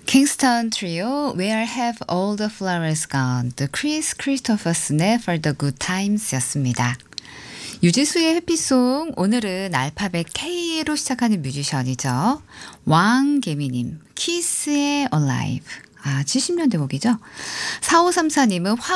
킹스턴 트리오 Where Have All the Flowers Gone? The 크리스 크리스토퍼슨의 For the Good Times였습니다. 유지수의 해피송 오늘은 알파벳 K로 시작하는 뮤지션이죠. 왕개미님 키스의 Alive. 70년대 곡이죠. 4534님은